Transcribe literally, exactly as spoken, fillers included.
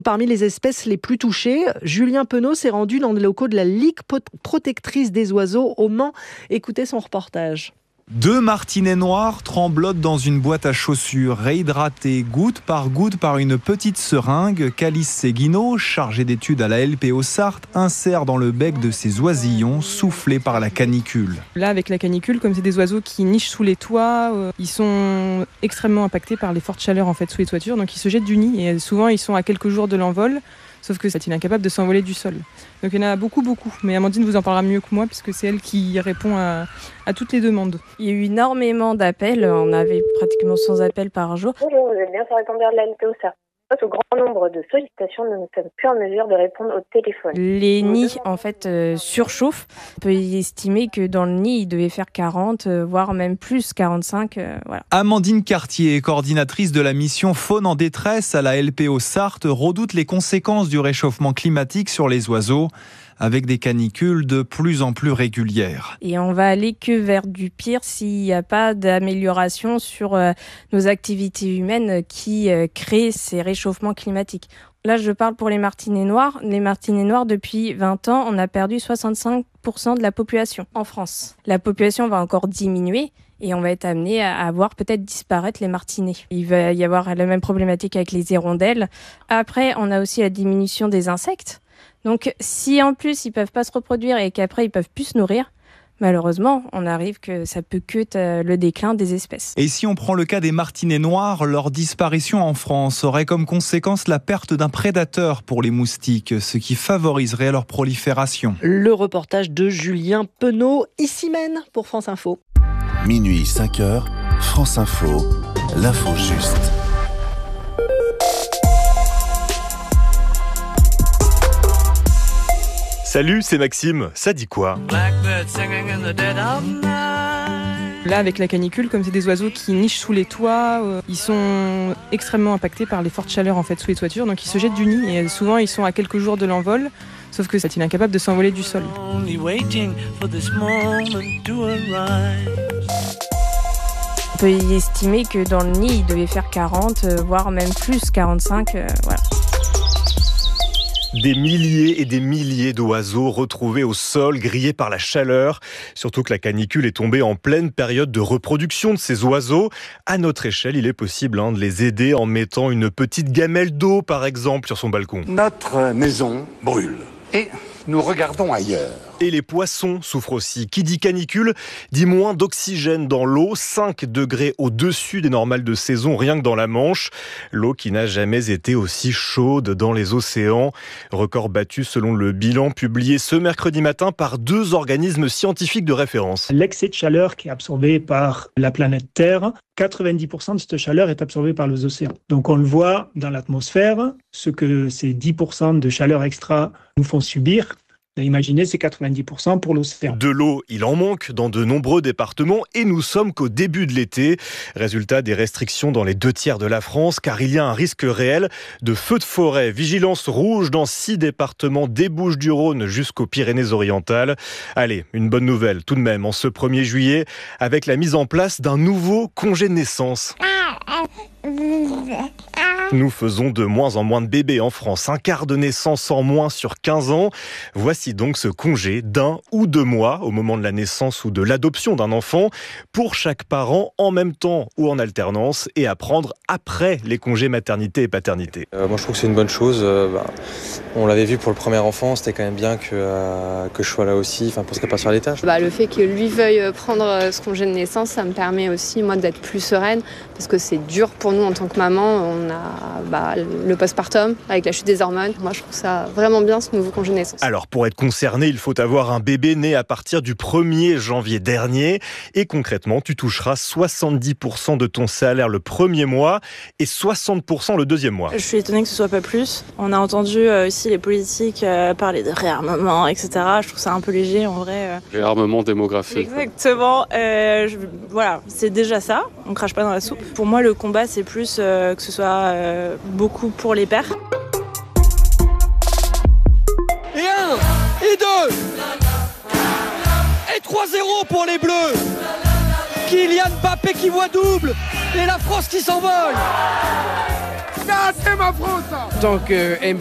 Parmi les espèces les plus touchées, Julien Penaud s'est rendu dans les locaux de la Ligue protectrice des oiseaux au Mans. Écoutez son reportage. Deux martinets noirs tremblotent dans une boîte à chaussures, réhydratés goutte par goutte par une petite seringue. Calice Seguino, chargé d'études à la L P O Sarthe, insère dans le bec de ces oisillons soufflés par la canicule. Là, avec la canicule, comme c'est des oiseaux qui nichent sous les toits, euh, ils sont extrêmement impactés par les fortes chaleurs en fait, sous les toitures, donc ils se jettent du nid et souvent ils sont à quelques jours de l'envol. Sauf que c'est incapable de s'envoler du sol. Donc il y en a beaucoup, beaucoup. Mais Amandine vous en parlera mieux que moi, puisque c'est elle qui répond à, à toutes les demandes. Il y a eu énormément d'appels. On avait pratiquement cent appels par jour. Bonjour, vous êtes bien sur le répondeur de la L P O Sarthe. Face au grand nombre de sollicitations, nous ne sommes plus en mesure de répondre au téléphone. Les nids, en fait, euh, surchauffent. On peut estimer que dans le nid, il devait faire quarante, euh, voire même plus, quarante-cinq. Euh, voilà. Amandine Cartier, coordinatrice de la mission Faune en détresse à la L P O Sarthe, redoute les conséquences du réchauffement climatique sur les oiseaux, avec des canicules de plus en plus régulières. Et on va aller que vers du pire s'il n'y a pas d'amélioration sur euh, nos activités humaines qui euh, créent ces réchauffements climatiques. Là, je parle pour les martinets noirs. Les martinets noirs, depuis vingt ans, on a perdu soixante-cinq pour cent de la population en France. La population va encore diminuer. Et on va être amené à voir peut-être disparaître les martinets. Il va y avoir la même problématique avec les hirondelles. Après, on a aussi la diminution des insectes. Donc, si en plus ils peuvent pas se reproduire et qu'après ils peuvent plus se nourrir, malheureusement, on arrive que ça peut que le déclin des espèces. Et si on prend le cas des martinets noirs, leur disparition en France aurait comme conséquence la perte d'un prédateur pour les moustiques, ce qui favoriserait leur prolifération. Le reportage de Julien Penaud, ici Maine pour France Info. Minuit cinq heures, France Info, l'info juste. Salut, c'est Maxime. Ça dit quoi ? Là, avec la canicule, comme c'est des oiseaux qui nichent sous les toits, euh, ils sont extrêmement impactés par les fortes chaleurs en fait, sous les toitures, donc ils se jettent du nid. Et souvent, ils sont à quelques jours de l'envol, sauf que c'est incapable de s'envoler du sol. On peut estimer que dans le nid, il devait faire quarante, euh, voire même plus, quarante-cinq. Euh, voilà. Des milliers et des milliers d'oiseaux retrouvés au sol, grillés par la chaleur. Surtout que la canicule est tombée en pleine période de reproduction de ces oiseaux. À notre échelle, il est possible hein, de les aider en mettant une petite gamelle d'eau, par exemple, sur son balcon. Notre maison brûle et nous regardons ailleurs. Et les poissons souffrent aussi. Qui dit canicule dit moins d'oxygène dans l'eau, cinq degrés au-dessus des normales de saison, rien que dans la Manche. L'eau qui n'a jamais été aussi chaude dans les océans. Record battu selon le bilan publié ce mercredi matin par deux organismes scientifiques de référence. L'excès de chaleur qui est absorbé par la planète Terre, quatre-vingt-dix pour cent de cette chaleur est absorbée par les océans. Donc on le voit dans l'atmosphère, ce que ces dix pour cent de chaleur extra nous font subir. Imaginez, c'est quatre-vingt-dix pour cent pour l'océan. De l'eau, il en manque dans de nombreux départements et nous sommes qu'au début de l'été. Résultat des restrictions dans les deux tiers de la France, car il y a un risque réel de feux de forêt. Vigilance rouge dans six départements des Bouches-du-Rhône jusqu'aux Pyrénées-Orientales. Allez, une bonne nouvelle tout de même en ce premier juillet, avec la mise en place d'un nouveau congé de naissance. Nous faisons de moins en moins de bébés en France, un quart de naissance en moins sur quinze ans. Voici donc ce congé d'un ou deux mois au moment de la naissance ou de l'adoption d'un enfant pour chaque parent en même temps ou en alternance et à prendre après les congés maternité et paternité. Euh, moi je trouve que c'est une bonne chose. Euh, bah, on l'avait vu pour le premier enfant, c'était quand même bien que, euh, que je sois là aussi, enfin pour se répartir les tâches. Bah, le fait que lui veuille prendre ce congé de naissance, ça me permet aussi moi d'être plus sereine parce que c'est dur pour nous en tant que maman. On a bah, le postpartum avec la chute des hormones. Moi, je trouve ça vraiment bien, ce nouveau congé de naissance. Alors, pour être concerné, il faut avoir un bébé né à partir du premier janvier dernier. Et concrètement, tu toucheras soixante-dix pour cent de ton salaire le premier mois et soixante pour cent le deuxième mois. Je suis étonnée que ce soit pas plus. On a entendu euh, aussi les politiques euh, parler de réarmement, et cetera. Je trouve ça un peu léger, en vrai. Euh... Réarmement démographique. Exactement. Euh, je... Voilà, c'est déjà ça. On crache pas dans la soupe. Pour moi, le combat, c'est plus euh, que ce soit euh, beaucoup pour les pères. Et un, et deux, et trois zéro pour les Bleus. Kylian Mbappé qui voit double, et la France qui s'envole. Ça, c'est ma France. Tant que